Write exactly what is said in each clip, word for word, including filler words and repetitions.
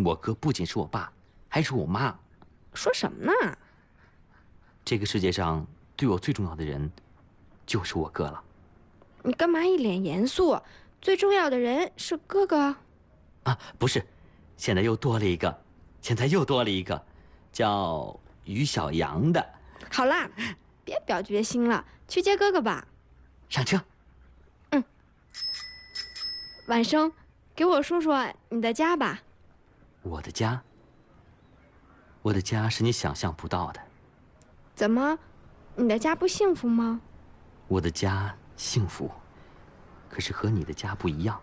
我哥不仅是我爸，还是我妈。 说什么呢？ 这个世界上对我最重要的人，就是我哥了。 你干嘛一脸严肃？最重要的人是哥哥？ 啊，不是，现在又多了一个，现在又多了一个，叫于小阳的。 好啦，别表决心了，去接哥哥吧。 上车。 嗯。晚生，给我说说你的家吧。 我的家？我的家是你想象不到的。 怎么，你的家不幸福吗？ 我的家幸福，可是和你的家不一样。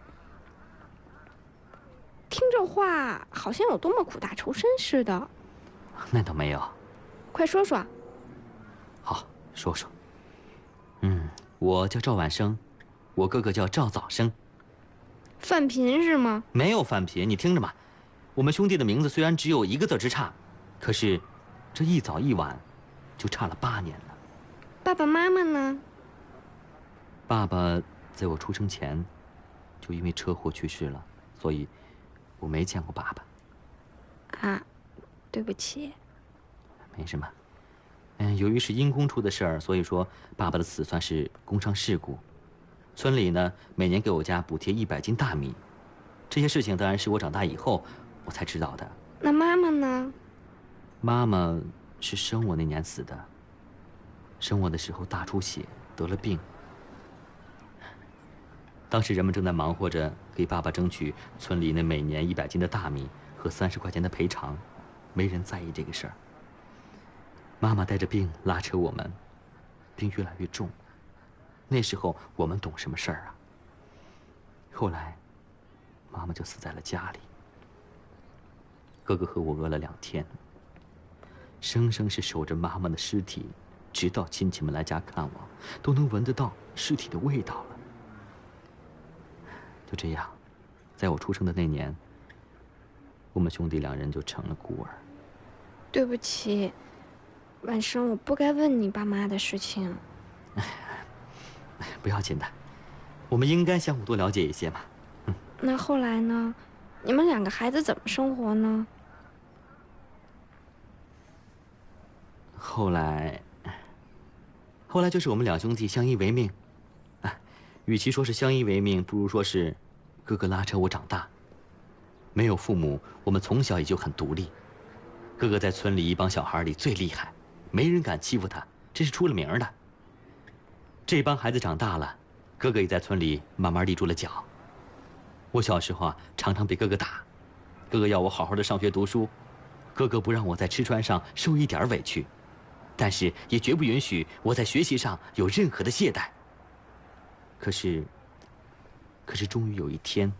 听这话好像有多么苦大仇深似的。 那倒没有。 快说说。 好，说说。嗯，我叫赵晚生，我哥哥叫赵早生。 犯贫是吗？ 没有犯贫，你听着嘛。我们兄弟的名字虽然只有一个字之差，可是这一早一晚就差了八年了。 爸爸妈妈呢？ 爸爸在我出生前就因为车祸去世了，所以我没见过爸爸。 啊，对不起。 没什么。嗯，由于是因公出的事儿，所以说爸爸的死算是工伤事故。村里呢，每年给我家补贴一百斤大米。这些事情当然是我长大以后我才知道的。 那妈妈呢？ 妈妈是生我那年死的。生我的时候大出血，得了病。当时人们正在忙活着给爸爸争取村里那每年一百斤的大米和三十块钱的赔偿，没人在意这个事儿。妈妈带着病拉扯我们，病越来越重。那时候我们懂什么事儿啊？后来，妈妈就死在了家里。哥哥和我饿了两天，生生是守着妈妈的尸体，直到亲戚们来家看望，都能闻得到尸体的味道了。就这样，在我出生的那年，我们兄弟两人就成了孤儿。 对不起，晚生，我不该问你爸妈的事情。 不要紧的，我们应该相互多了解一些嘛。嗯。 那后来呢？你们两个孩子怎么生活呢？ 后来，后来就是我们两兄弟相依为命。啊，与其说是相依为命，不如说是哥哥拉扯我长大。没有父母，我们从小也就很独立。哥哥在村里一帮小孩里最厉害，没人敢欺负他，这是出了名的。这帮孩子长大了，哥哥也在村里慢慢立住了脚。我小时候啊，常常被哥哥打，哥哥要我好好的上学读书，哥哥不让我在吃穿上受一点委屈，但是也绝不允许我在学习上有任何的懈怠。可是，可是终于有一天，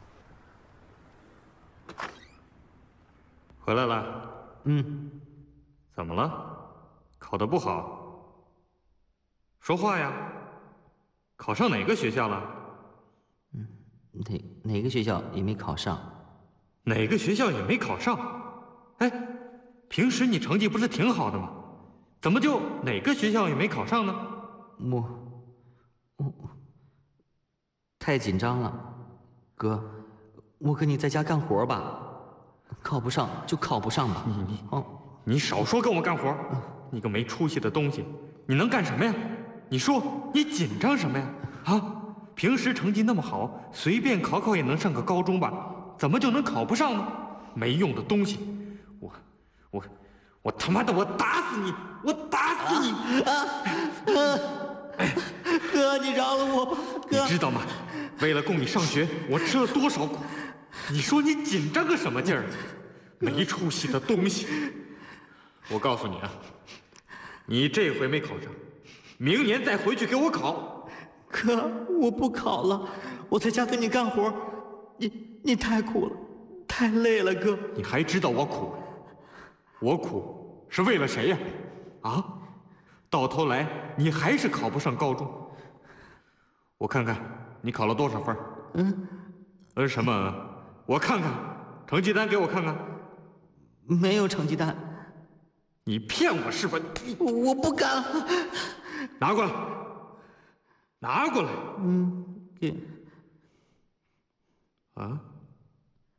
回来了。 嗯， 怎么了？考得不好？说话呀！考上哪个学校了？ 嗯，哪哪个学校也没考上。 哪个学校也没考上？哎，平时你成绩不是挺好的吗？怎么就哪个学校也没考上呢？ 我，我太紧张了，哥，我跟你在家干活吧，考不上就考不上吧。 你你哦， 你少说跟我干活！你个没出息的东西，你能干什么呀？你说你紧张什么呀？啊，平时成绩那么好，随便考考也能上个高中吧？怎么就能考不上呢？没用的东西！我我我他妈的我打死你！我打死你！ 啊啊！哥，你饶了我吧，哥！ 你知道吗？为了供你上学，我吃了多少苦？你说你紧张个什么劲儿？没出息的东西！我告诉你啊，你这回没考上，明年再回去给我考。 哥，我不考了，我在家跟你干活。你你太苦了，太累了，哥。 你还知道我苦？我苦是为了谁呀？啊？到头来你还是考不上高中。我看看你考了多少分？ 嗯。 呃，什么？我看看，成绩单给我看看。 没有成绩单。 你骗我是吧？ 我不敢。 拿过来，拿过来。 嗯，也。 啊？